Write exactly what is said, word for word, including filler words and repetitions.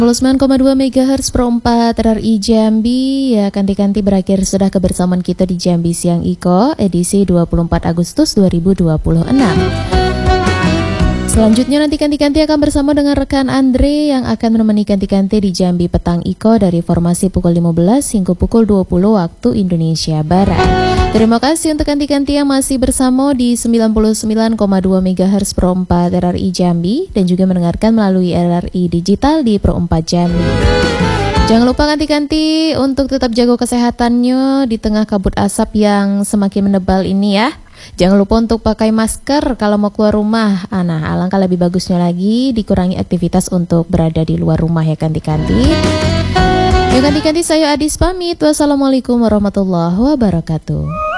sembilan puluh sembilan koma dua megahertz per empat R R I Jambi. Ya, kanti-kanti berakhir sudah kebersamaan kita di Jambi Siang Iko edisi dua puluh empat Agustus dua ribu dua puluh enam. Selanjutnya nanti kanti-kanti akan bersama dengan rekan Andre yang akan menemani kanti-kanti di Jambi Petang Iko dari formasi pukul lima belas hingga pukul dua puluh waktu Indonesia Barat. Terima kasih untuk kanti-kanti yang masih bersama di sembilan puluh sembilan koma dua megahertz per empat R R I Jambi dan juga mendengarkan melalui R R I Digital di Pro empat Jambi. Jangan lupa kanti-kanti untuk tetap jaga kesehatannya di tengah kabut asap yang semakin menebal ini ya. Jangan lupa untuk pakai masker kalau mau keluar rumah. Ah, nah, alangkah lebih bagusnya lagi dikurangi aktivitas untuk berada di luar rumah ya kanti-kanti. Yuk kanti-kanti, saya Adis pamit. Wassalamualaikum warahmatullahi wabarakatuh.